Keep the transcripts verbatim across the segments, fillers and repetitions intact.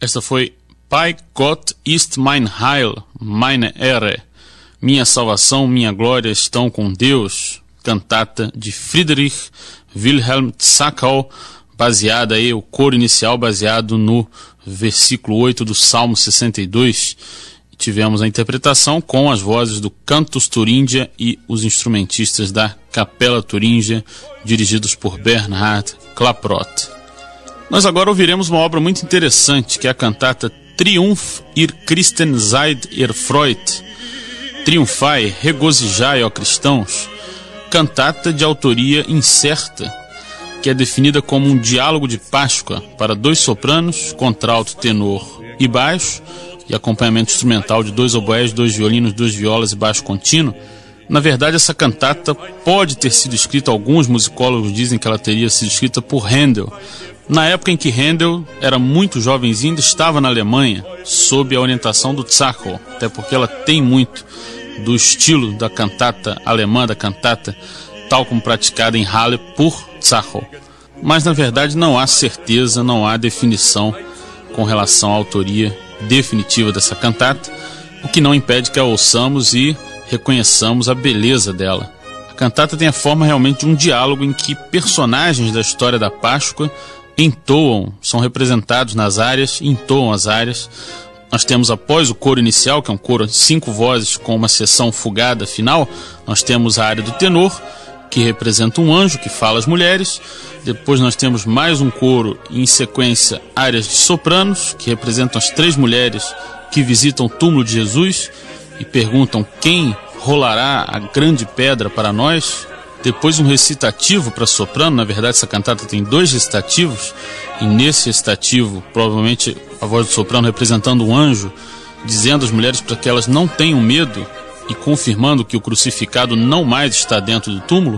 Esta foi Bei Gott ist mein Heil, meine Ehre. Minha salvação, minha glória estão com Deus. Cantata de Friedrich Wilhelm Zachow, baseada aí, o coro inicial baseado no versículo oito do Salmo sessenta e dois. Tivemos a interpretação com as vozes do Cantus Thuringia e os instrumentistas da Capela Thuringia, dirigidos por Bernhard Klaproth. Nós agora ouviremos uma obra muito interessante, que é a cantata Triumph, ihr Christen seid erfreut. Triunfai, regozijai, ó cristãos. Cantata de autoria incerta, que é definida como um diálogo de Páscoa para dois sopranos, contralto, tenor e baixo, e acompanhamento instrumental de dois oboés, dois violinos, duas violas e baixo contínuo. Na verdade, essa cantata pode ter sido escrita, alguns musicólogos dizem que ela teria sido escrita por Handel, na época em que Handel era muito jovenzinho, estava na Alemanha, sob a orientação do Zachow, até porque ela tem muito do estilo da cantata alemã, da cantata tal como praticada em Halle por Zachow. Mas na verdade não há certeza, não há definição com relação à autoria definitiva dessa cantata, o que não impede que a ouçamos e reconheçamos a beleza dela. A cantata tem a forma realmente de um diálogo em que personagens da história da Páscoa entoam, são representados nas áreas, entoam as áreas. Nós temos, após o coro inicial, que é um coro de cinco vozes com uma seção fugada final, nós temos a área do tenor, que representa um anjo que fala às mulheres. Depois nós temos mais um coro e, em sequência, áreas de sopranos, que representam as três mulheres que visitam o túmulo de Jesus e perguntam quem rolará a grande pedra para nós. Depois um recitativo para soprano. Na verdade, essa cantata tem dois recitativos, e nesse recitativo, provavelmente a voz do soprano representando um anjo, dizendo às mulheres para que elas não tenham medo e confirmando que o crucificado não mais está dentro do túmulo.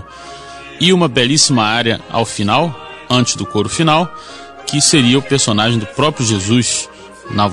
E uma belíssima área ao final, antes do coro final, que seria o personagem do próprio Jesus,